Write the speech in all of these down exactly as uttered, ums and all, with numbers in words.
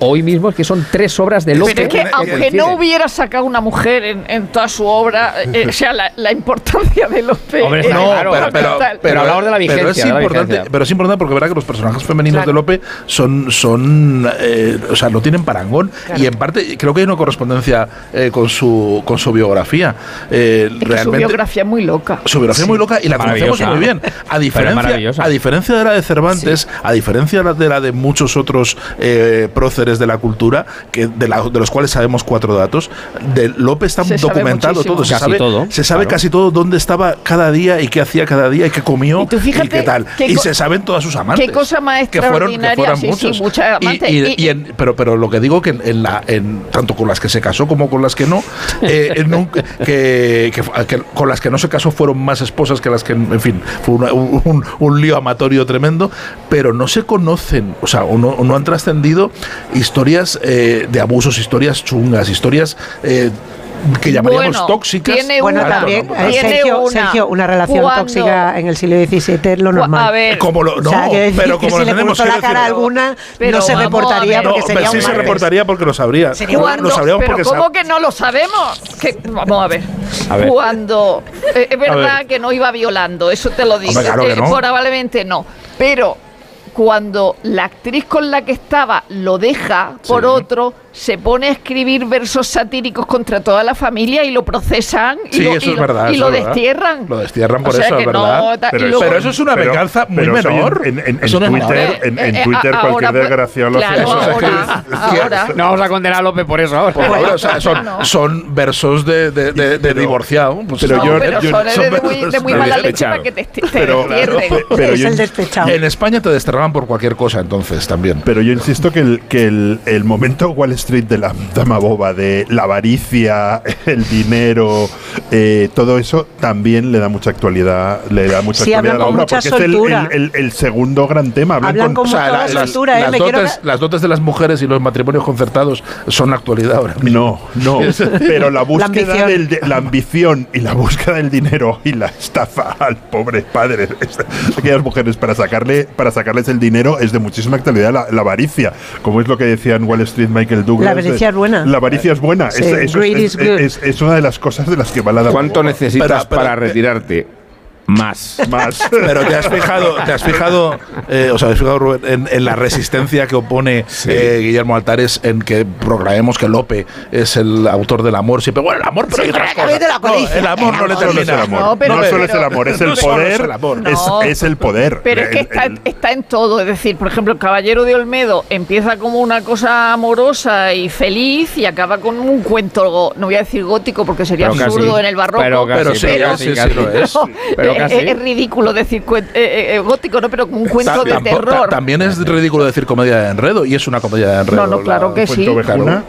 hoy mismo es que son tres obras de Lope. Pero es que, que aunque que no hubiera sacado una mujer en, en toda su obra, eh, o sea, la, la importancia de Lope. Hombre, no, claro, pero, pero, pero, pero hablamos de la vigencia. Pero es, importante, vigencia. pero es importante porque verá que los personajes femeninos claro. de Lope son, son eh, o sea, no tienen parangón. Claro. Y en parte creo que hay una correspondencia eh, con su con su biografía. Eh, es que realmente, su biografía es muy loca. Su biografía es sí. muy loca y la conocemos muy bien. A diferencia, a diferencia de la de Cervantes, sí. a diferencia de la de muchos otros eh, próceres de la cultura, que de, la, de los cuales sabemos cuatro datos, de Lope está se documentado todo, se casi sabe, todo, se sabe claro. casi todo dónde estaba cada día y qué hacía cada día y qué comió y, fíjate, y qué tal. Qué y se saben todas sus amantes. Qué cosa más extraordinaria. Que fueron, que sí, muchos. Sí, muchas amantes. Y, y, y, y en, pero, pero lo que digo que en, en la, en, tanto con las que se casó como con las que no, eh, nunca, que, que, que con las que no se casó fueron más esposas que las que, en fin, fue una, un, un, un lío amatorio tremendo, pero no se conocen, o sea, o no, o no han trascendido historias eh, de abusos, historias chungas, historias eh, que llamaríamos bueno, tóxicas. Tiene bueno, una, también, no, eh, Sergio, una, Sergio, una relación cuando, tóxica en el siglo diecisiete es lo normal. A ver, como lo, no, o sea, que pero como si le tenemos cruzó que la decir, cara alguna, pero no se reportaría no, porque sería sí un se martes. reportaría porque lo sabría. Cuando, lo sabríamos pero porque ¿cómo sab... que no lo sabemos? Que, vamos a ver. A ver. Cuando eh, es verdad que no iba violando, eso te lo digo. Hombre, claro que no. eh, probablemente no, pero cuando la actriz con la que estaba lo deja por sí. otro, se pone a escribir versos satíricos contra toda la familia y lo procesan y sí, lo, eso y es lo, verdad, y eso lo es destierran. Lo destierran por o sea eso, es verdad. No, pero, luego, pero eso es una pero, venganza muy pero menor. En, en, en, eso en no Twitter, en, en eh, Twitter ahora, cualquier desgraciado lo hace. Claro, Eso, ahora, ahora. No vamos a condenar a Lope por eso ahora. Por favor, o sea, son, no. son versos de, de, de, de pero, divorciado. Pues pero no, yo, pero yo, son, son de, muy, de muy mala leche para que te, te pero, despierten. Claro, pero es yo, el despechado. En España te desterraban por cualquier cosa entonces también. Pero yo insisto que el, que el, el momento Wall Street de la dama boba, de la avaricia, el dinero, eh, todo eso también le da mucha actualidad, le da mucha sí, actualidad a la obra, porque soltura. es el, el, el, el segundo gran tema. Hablan, hablan con, con o sea, mucha la, soltura, las, ¿eh? las, dotes, que... las dotes de las mujeres y los matrimonios concertados son la actualidad ahora mismo. No, no, pero la búsqueda la del, de, la ambición y la búsqueda del dinero y la estafa al pobre padre, aquellas mujeres para sacarle para sacarles el dinero es de muchísima actualidad. La, la avaricia, como es lo que decía en Wall Street Michael Douglas. La avaricia es buena. La avaricia es buena. Sí, es, eso es, es, es, es una de las cosas de las que va la dama. ¿Cuánto necesitas pero, pero, para retirarte? Más. Más. Pero te has fijado, te has fijado, eh, o sea, has fijado Rubén, en, en la resistencia que opone sí. eh, Guillermo Altares en que proclamemos que Lope es el autor del amor. Siempre, bueno, el amor, pero sí, hay otras cosas. De la no, el amor no, no le termina. Es el amor. No, pero, no pero, solo es el amor, es el no poder. Es, el amor. Es, no, es el poder. Pero es que está, el, está en todo. Es decir, por ejemplo, el Caballero de Olmedo empieza como una cosa amorosa y feliz y acaba con un cuento, no voy a decir gótico porque sería pero absurdo casi, en el barroco. Pero, casi, pero sí, pero, sí, sí, lo es. No, pero casi. Es, es ridículo decir eh, eh, gótico, no, pero como un cuento ta, de tampo, terror. Ta, también es ridículo decir comedia de enredo y es una comedia de enredo. No, no, claro que sí. Claro.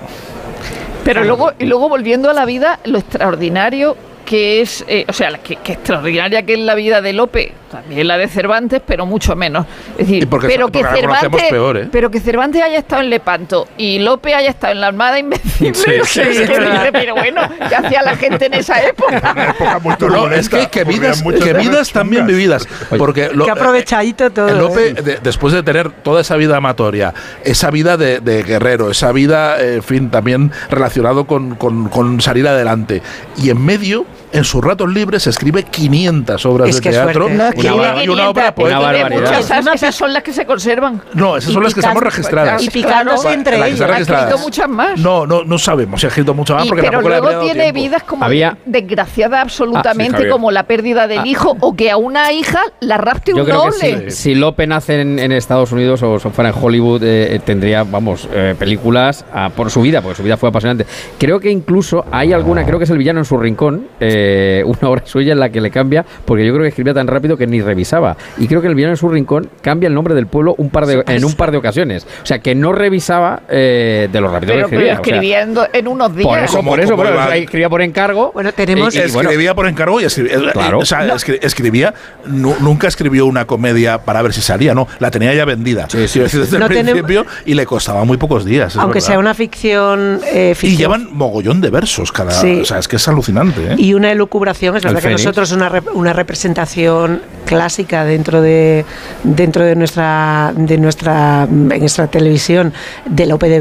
Pero luego, y luego volviendo a la vida, lo extraordinario que es, eh, o sea, que, que extraordinaria que es la vida de Lope, también la de Cervantes, pero mucho menos. Es decir, porque, pero, que Cervantes, peor, ¿eh? pero que Cervantes haya estado en Lepanto y Lope haya estado en la Armada Invencible, sí, sí, sí, sí, pero bueno, ¿qué hacía la gente en esa época? Una época muy no, es que, que vidas, que vidas también vividas. Porque lo, que aprovechadito todo. Lope, ¿eh? de, después de tener toda esa vida amatoria, esa vida de, de guerrero, esa vida, en eh, fin, también relacionado con, con, con salir adelante, y en medio, en sus ratos libres, escribe quinientas obras es de que teatro no, y, una, y una obra poética. Esas, esas son las que se conservan. No, esas son las que estamos registradas. Y picándose claro, entre ellas. ¿Ha escrito muchas más? No, no, no sabemos si ha escrito muchas más. Y, porque pero tampoco luego le ha tiene tiempo. vidas como Había... desgraciadas absolutamente, ah, sí, como la pérdida del ah. hijo, o que a una hija la rapte un Yo creo noble. Que si, si Lope nace en, en Estados Unidos o fuera en Hollywood, eh, tendría, vamos, eh, películas ah, por su vida, porque su vida fue apasionante. Creo que incluso hay alguna, creo que es El villano en su rincón, eh, una obra suya en la que le cambia, porque yo creo que escribía tan rápido que ni revisaba. Y creo que El villano en su rincón cambia el nombre del pueblo un par de, en un par de ocasiones. O sea, que no revisaba eh, de lo rápido pero que escribía. Pero escribiendo o sea, en unos días. Por eso, como, por eso, como pero iba... escribía por encargo. Bueno, tenemos... Y, y, escribía bueno, por encargo y escribía... Claro. O sea, no. escribía... No, nunca escribió una comedia para ver si salía, no. La tenía ya vendida. Sí, sí. Desde no el principio tenemos... y le costaba muy pocos días. Aunque verdad. sea una ficción, eh, ficción... Y llevan mogollón de versos cada... Sí. O sea, es que es alucinante, ¿eh? Y una elucubración, es verdad el que Fénix. nosotros una, rep una representación clásica dentro de dentro de nuestra de nuestra en nuestra televisión de Lope de